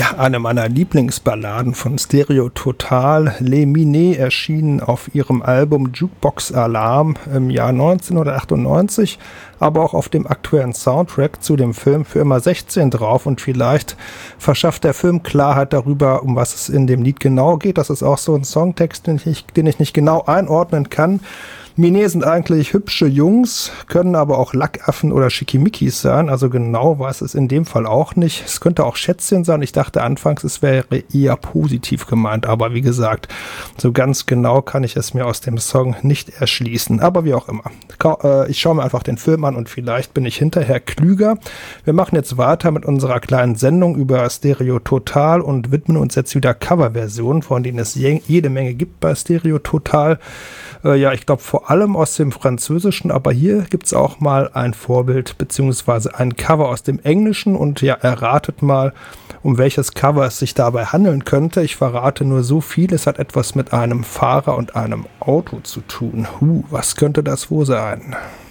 Ja, eine meiner Lieblingsballaden von Stereo Total, Les Minets, erschienen auf ihrem Album Jukebox Alarm im Jahr 1998, aber auch auf dem aktuellen Soundtrack zu dem Film Für immer 16 drauf, und vielleicht verschafft der Film Klarheit darüber, um was es in dem Lied genau geht. Das ist auch so ein Songtext, den ich nicht genau einordnen kann. Minets sind eigentlich hübsche Jungs, können aber auch Lackaffen oder Schickimickis sein, also genau weiß es in dem Fall auch nicht. Es könnte auch Schätzchen sein. Ich dachte anfangs, es wäre eher positiv gemeint, aber wie gesagt, so ganz genau kann ich es mir aus dem Song nicht erschließen. Aber wie auch immer. Ich schaue mir einfach den Film an und vielleicht bin ich hinterher klüger. Wir machen jetzt weiter mit unserer kleinen Sendung über Stereo Total und widmen uns jetzt wieder Coverversionen, von denen es jede Menge gibt bei Stereo Total. Ja, ich glaube vor allem aus dem Französischen, aber hier gibt es auch mal ein Vorbild bzw. ein Cover aus dem Englischen, und ja, erratet mal, um welches Cover es sich dabei handeln könnte. Ich verrate nur so viel, es hat etwas mit einem Fahrer und einem Auto zu tun. Was könnte das wohl sein?